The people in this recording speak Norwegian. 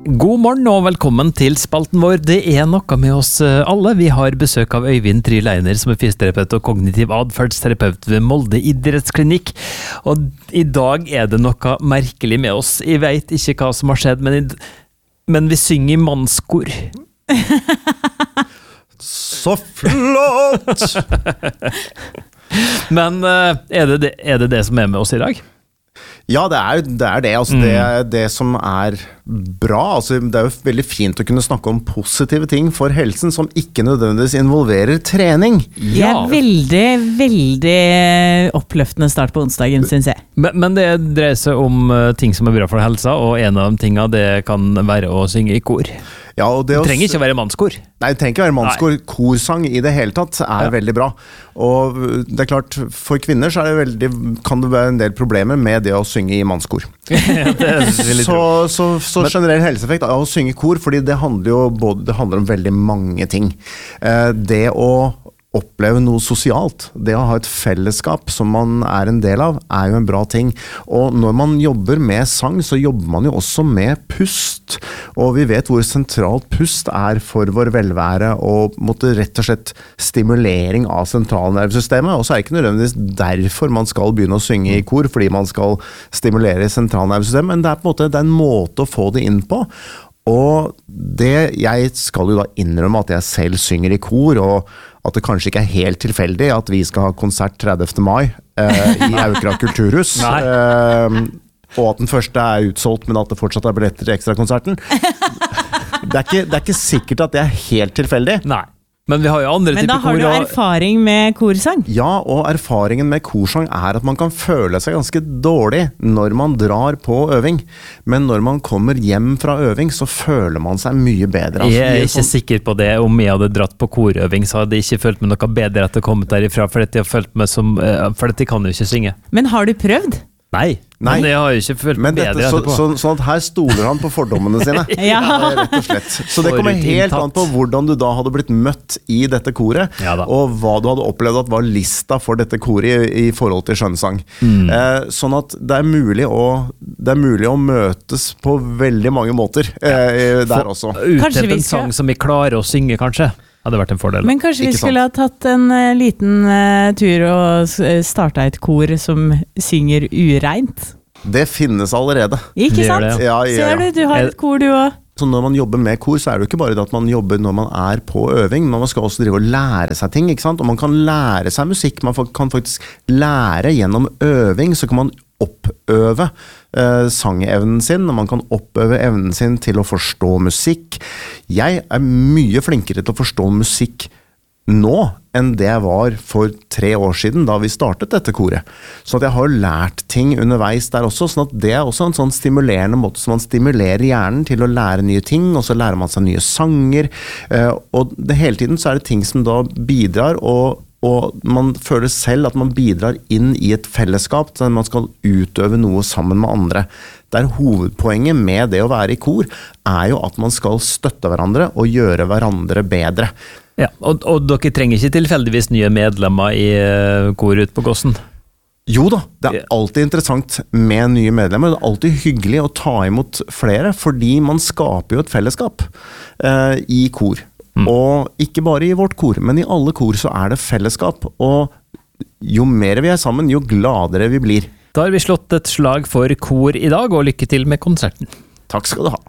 God morgen og velkommen til spalten vår. Det noe med oss alle. Vi har besøk av Øyvind Tryleiner, som fysioterapeut og kognitiv adferdsterapeut ved Molde idrettsklinikk. Og i dag det noe merkelig med oss. Jeg vet ikke hva som har skjedd, men vi synger i mannskor. Så flott! Men det det som med oss i dag? Ja, det det. Altså, det som bra. Altså, det jo veldig fint å kunne snakke om positive ting for helsen som ikke nødvendigvis involverer trening. Ja. Det veldig oppløftende start på onsdagen, synes jeg. Men det dreier seg om ting som bra for helsa, og en av de tingene det kan være å synge i kor. Ja, og det trenger ikke være mannskor. Nei, det trenger ikke være mannskor. Korsang i det hele tatt veldig bra. Og det klart, for kvinner så kan det være en del problemer med det å synge i mannskor. Så generell helseeffekt av å synge i kor, fordi det handler om veldig mange ting. Det å oppleve noe sosialt, det å ha et fellesskap som man en del av, jo en bra ting. Og når man jobber med sang, så jobber man jo også med pust. Og vi vet hvor sentralt pust for vår velvære, og måtte rett og slett stimulering av sentralnervesystemet. Og så det ikke nødvendigvis derfor man skal begynne å synge i kor, fordi man skal stimulere sentralnervesystemet, men det på en måte en måte å få det inn på. Og jeg skal jo da innrømme at jeg selv synger i kor, og at det kanskje ikke helt tilfeldig at vi skal ha konsert 30. mai i Aukra kulturhus. Og at den første utsolgt, men at det fortsatt billetter til ekstrakonserten. Det ikke sikkert at det helt tilfeldig. Nei. Men vi har jo andre typer kor. Men da har du erfaring med korsang? Ja, og erfaringen med korsang at man kan føle seg ganske dårlig når man drar på øving. Men når man kommer hjem fra øving, så føler man seg mye bedre. Altså, jeg ikke sikker på det. Om jeg hadde dratt på korøving, så hadde jeg ikke følt meg noe bedre etter å komme derifra, for jeg har følt meg for jeg kan jo ikke synge. Men har du prøvd? Nei, men jeg har jo ikke følt meg bedre etterpå. Sånn at her stoler han på fordommene sine. Ja. Rett og slett. Så det kommer helt an på hvordan du da hadde blitt møtt i dette koret, og hva du hadde opplevd at var lista for dette koret i forhold til skjønnsang. Sånn at det mulig å møtes på veldig mange måter der også. Utteppe en sang som vi klarer å synge, kanskje. Hadde vært en fordel. Men kanskje vi skulle ha tatt en liten tur og startet et kor som synger ureint? Det finnes allerede. Ikke sant? Ja. Ser du har et kor du også. Så når man jobber med kor, så det jo ikke bare det at man jobber når man på øving, men man skal også drive og lære seg ting, ikke sant? Og man kan lære seg musikk, man kan faktisk lære gjennom øving, så kan man oppøve sangevnen sin, og man kan oppøve evnen sin til å forstå musikk. Jeg mye flinkere til å forstå musikk nå enn det jeg var for 3 år siden da vi startet dette koret. Så at jeg har lært ting underveis der også, sånn at det også en sånn stimulerende måte som man stimulerer hjernen til å lære nye ting, og så lærer man seg nye sanger, og hele tiden så det ting som da bidrar, og man føler selv at man bidrar inn i et fellesskap, så man skal utøve noe sammen med andre. Der hovedpoenget med det å være i kor jo at man skal støtte hverandre og gjøre hverandre bedre. Ja, og dere trenger ikke tilfeldigvis nye medlemmer i kor ut på Gossen? Jo da, det alltid interessant med nye medlemmer. Det alltid hyggelig å ta imot flere, fordi man skaper jo et fellesskap i kor. Og ikke bare i vårt kor, men i alle kor så det fellesskap, og jo mer vi sammen, jo gladere vi blir. Da har vi slått et slag for kor i dag, og lykke til med konserten. Takk skal du ha.